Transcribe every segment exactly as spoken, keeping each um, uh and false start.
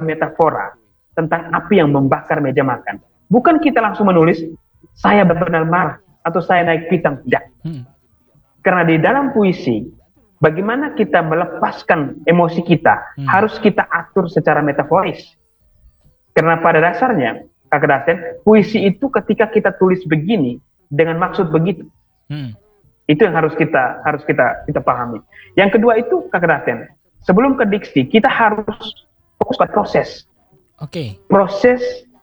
metafora tentang api yang membakar meja makan. Bukan kita langsung menulis, saya benar-benar marah, atau saya naik pitam, tidak. Hmm. Karena di dalam puisi, bagaimana kita melepaskan emosi kita, hmm. harus kita atur secara metaforis. Karena pada dasarnya, Kakak Daten, puisi itu ketika kita tulis begini, dengan maksud begitu. Hmm. Itu yang harus kita harus kita kita pahami. Yang kedua itu, Kakak Daten, sebelum ke diksi, kita harus fokus pada proses. Oke. Okay. Proses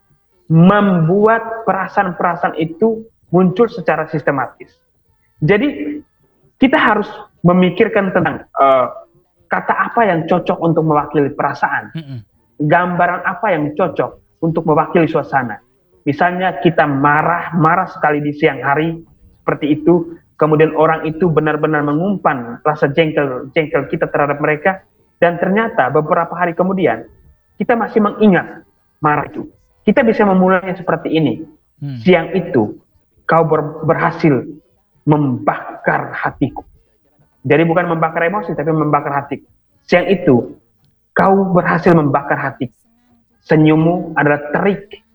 membuat perasaan-perasaan itu muncul secara sistematis. Jadi kita harus memikirkan tentang uh, kata apa yang cocok untuk mewakili perasaan, mm-mm. gambaran apa yang cocok untuk mewakili suasana. Misalnya kita marah, marah sekali di siang hari seperti itu, kemudian orang itu benar-benar mengumpan rasa jengkel jengkel kita terhadap mereka, dan ternyata beberapa hari kemudian kita masih mengingat marah itu. Kita bisa memulainya seperti ini. Hmm. Siang itu kau ber- berhasil membakar hatiku. Jadi bukan membakar emosi, tapi membakar hati. Siang itu kau berhasil membakar hatiku. Senyummu adalah terik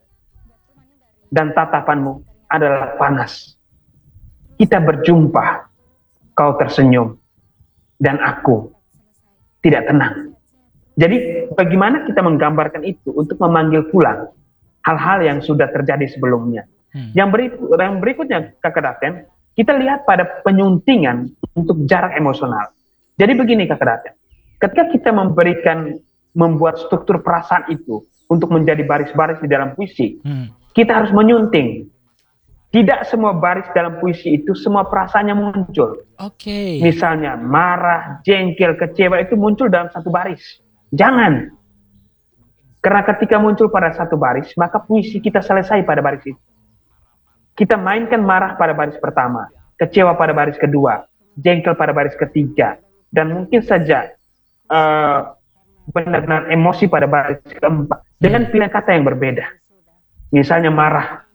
dan tatapanmu adalah panas. Kita berjumpa, kau tersenyum dan aku tidak tenang. Jadi bagaimana kita menggambarkan itu untuk memanggil pulang hal-hal yang sudah terjadi sebelumnya. Hmm. Yang, beri, yang berikutnya, Kakak Daten, kita lihat pada penyuntingan untuk jarak emosional. Jadi begini, Kakak Daten, ketika kita memberikan, membuat struktur perasaan itu untuk menjadi baris-baris di dalam puisi, hmm. kita harus menyunting. Tidak semua baris dalam puisi itu semua perasaannya muncul. Oke. Okay. Misalnya marah, jengkel, kecewa itu muncul dalam satu baris. Jangan. Karena ketika muncul pada satu baris, maka puisi kita selesai pada baris itu. Kita mainkan marah pada baris pertama, kecewa pada baris kedua, jengkel pada baris ketiga, dan mungkin saja uh, benar-benar emosi pada baris keempat, dengan pilihan kata yang berbeda. Misalnya marah,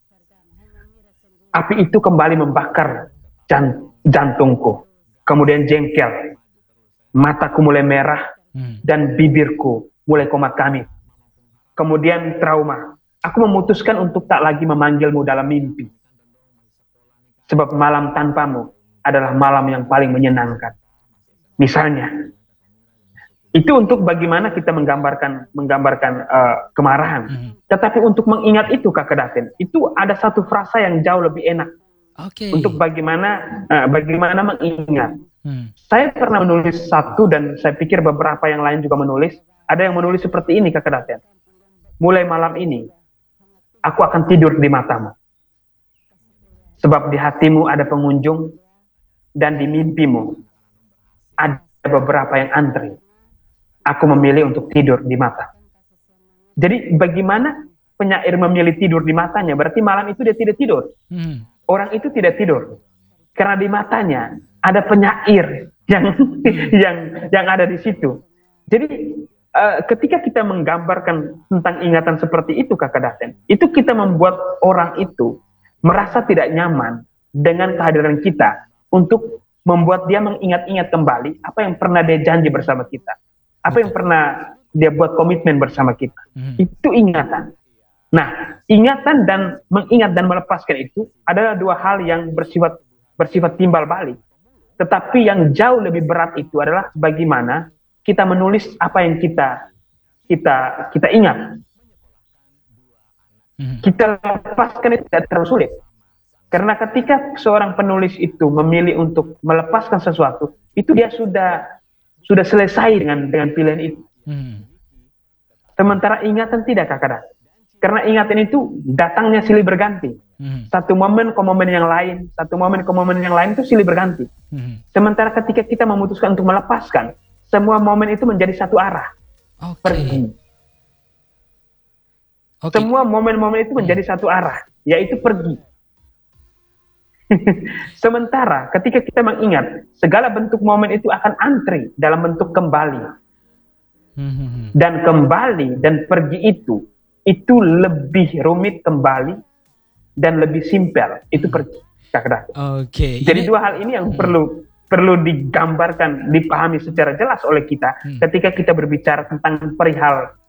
api itu kembali membakar jant- jantungku. Kemudian jengkel, mataku mulai merah, Hmm. dan bibirku mulai komat kamit. Kemudian trauma, aku memutuskan untuk tak lagi memanggilmu dalam mimpi. Sebab malam tanpamu adalah malam yang paling menyenangkan. Misalnya, itu untuk bagaimana kita menggambarkan menggambarkan uh, kemarahan. Hmm. Tetapi untuk mengingat itu, Kakak Daten, itu ada satu frasa yang jauh lebih enak. Okay. Untuk bagaimana uh, bagaimana mengingat. Hmm. Saya pernah menulis satu dan saya pikir beberapa yang lain juga menulis. Ada yang menulis seperti ini, Kakak Daten. Mulai malam ini, aku akan tidur di matamu. Sebab di hatimu ada pengunjung dan di mimpimu ada beberapa yang antri. Aku memilih untuk tidur di mata. Jadi bagaimana penyair memilih tidur di matanya? Berarti malam itu dia tidak tidur. Hmm. Orang itu tidak tidur. Karena di matanya ada penyair yang hmm. yang yang ada di situ. Jadi uh, ketika kita menggambarkan tentang ingatan seperti itu, Kakak Daten, itu kita membuat orang itu merasa tidak nyaman dengan kehadiran kita untuk membuat dia mengingat-ingat kembali apa yang pernah dia janji bersama kita, apa yang pernah dia buat komitmen bersama kita. Hmm. Itu ingatan. Nah, ingatan dan mengingat dan melepaskan itu adalah dua hal yang bersifat bersifat timbal balik. Tetapi yang jauh lebih berat itu adalah bagaimana kita menulis apa yang kita kita kita ingat. Hmm. Kita lepaskan itu tidak terlalu sulit. Karena ketika seorang penulis itu memilih untuk melepaskan sesuatu, itu dia sudah sudah selesai dengan dengan pilihan itu. Hmm. Sementara ingatan tidak, Kakak. Karena ingatan itu datangnya silih berganti. Hmm. Satu momen ke momen yang lain, satu momen ke momen yang lain itu silih berganti. Hmm. Sementara ketika kita memutuskan untuk melepaskan, semua momen itu menjadi satu arah. Okay. Pergi. Okay. Semua momen-momen itu menjadi hmm. satu arah, yaitu pergi. Sementara ketika kita mengingat, segala bentuk momen itu akan antri dalam bentuk kembali. Hmm. Dan kembali dan pergi itu, itu lebih rumit kembali dan lebih simpel, itu pergi. Oke. Okay. Jadi ini... dua hal ini yang hmm. perlu perlu digambarkan, dipahami secara jelas oleh kita hmm. ketika kita berbicara tentang perihal